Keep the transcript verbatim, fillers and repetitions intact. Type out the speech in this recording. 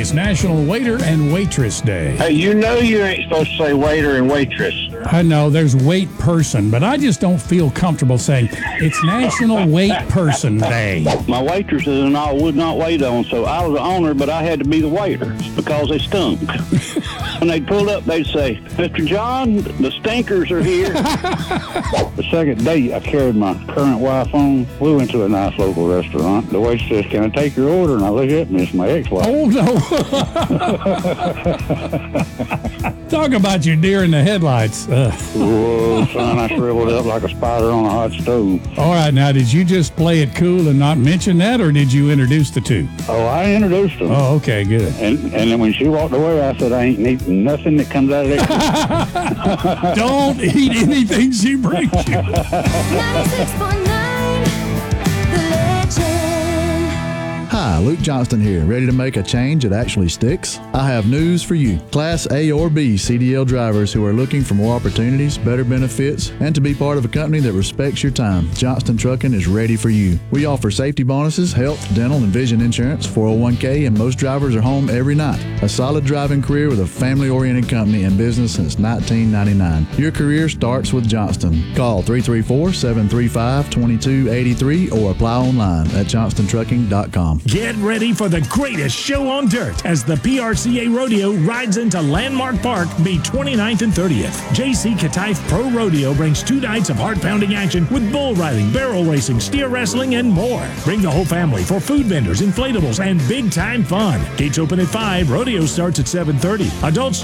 It's National Waiter and Waitress Day. Hey, you know you ain't supposed to say waiter and waitress. I know there's wait person, but I just don't feel comfortable saying it's National Wait Person Day. My waitresses and all would not wait on, so I was the owner, but I had to be the waiter because they stunk. When they pulled up, they'd say, Mister John, the stinkers are here. The second date, I carried my current wife on. We went to a nice local restaurant. The waitress says, can I take your order? And I look at me, it's my ex-wife. Oh, no. Talk about your deer in the headlights. Uh. Whoa, son, I shriveled up like a spider on a hot stove. All right, now, did you just play it cool and not mention that, or did you introduce the two? Oh, I introduced them. Oh, okay, good. And and then when she walked away, I said, I ain't eating nothing that comes out of that. Don't eat anything she brings you. ninety-six point nine, The Legend. Hi, Luke Johnston here, ready to make a change that actually sticks? I have news for you. Class A or B C D L drivers who are looking for more opportunities, better benefits, and to be part of a company that respects your time. Johnston Trucking is ready for you. We offer safety bonuses, health, dental, and vision insurance, four oh one k, and most drivers are home every night. A solid driving career with a family-oriented company in business since nineteen ninety-nine. Your career starts with Johnston. Call three three four, seven three five, two two eight three or apply online at johnston trucking dot com. Get ready for the greatest show on dirt as the P R C A Rodeo rides into Landmark Park May twenty-ninth and thirtieth. J C Kataif Pro Rodeo brings two nights of heart-pounding action with bull riding, barrel racing, steer wrestling, and more. Bring the whole family for food vendors, inflatables, and big-time fun. Gates open at five. Rodeo starts at seven thirty. Adults